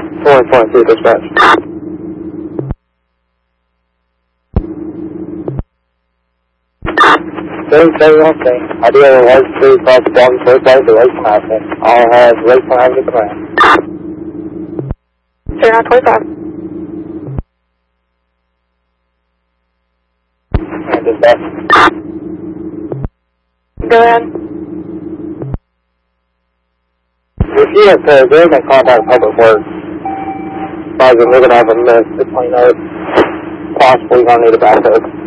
422 dispatch. Okay. I do have a large tree across the bottom third place of Lake Avenue. I'll have Lake Avenue command. 0925. And dispatch. Go ahead. If you have to go and contact Public Works, we're going to have a miss between us. Possibly going to need a backup.